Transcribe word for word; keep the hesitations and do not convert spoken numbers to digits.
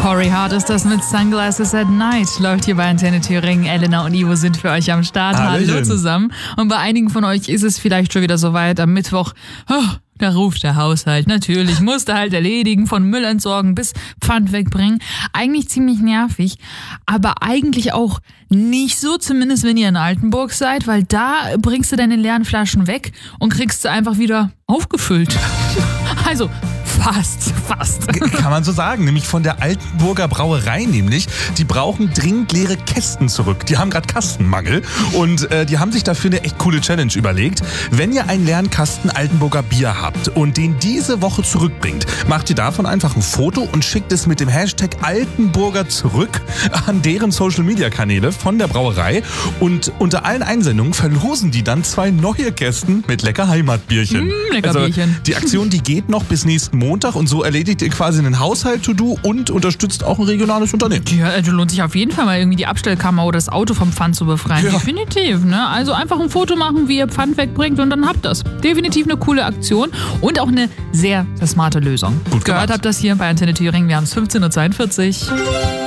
Corey Hart ist das mit Sunglasses at Night. Läuft hier bei Antenne Thüringen. Elena und Ivo sind für euch am Start. Hallöchen. Hallo zusammen. Und bei einigen von euch ist es vielleicht schon wieder soweit. Am Mittwoch, oh, da ruft der Haushalt. Natürlich, musste halt erledigen, von Müll entsorgen bis Pfand wegbringen. Eigentlich ziemlich nervig, aber eigentlich auch nicht so, zumindest wenn ihr in Altenburg seid, weil da bringst du deine leeren Flaschen weg und kriegst sie einfach wieder aufgefüllt. Also, Fast, fast. Kann man so sagen, nämlich von der Altenburger Brauerei nämlich. Die brauchen dringend leere Kästen zurück. Die haben gerade Kastenmangel und äh, die haben sich dafür eine echt coole Challenge überlegt. Wenn ihr einen leeren Kasten Altenburger Bier habt und den diese Woche zurückbringt, macht ihr davon einfach ein Foto und schickt es mit dem Hashtag Altenburger zurück an deren Social-Media-Kanäle von der Brauerei und unter allen Einsendungen verlosen die dann zwei neue Kästen mit lecker Heimatbierchen. Mm, lecker also, Bierchen. Die Aktion, die geht noch bis nächsten Montag und so erledigt ihr quasi einen Haushalt-To-Do und unterstützt auch ein regionales Unternehmen. Ja, also lohnt sich auf jeden Fall mal irgendwie die Abstellkammer oder das Auto vom Pfand zu befreien. Ja. Definitiv, ne? Also einfach ein Foto machen, wie ihr Pfand wegbringt und dann habt das. Definitiv eine coole Aktion und auch eine sehr, sehr smarte Lösung. Gut Gehört gemacht. habt das hier bei Antenne Thüringen. Wir haben es fünfzehn Uhr zweiundvierzig.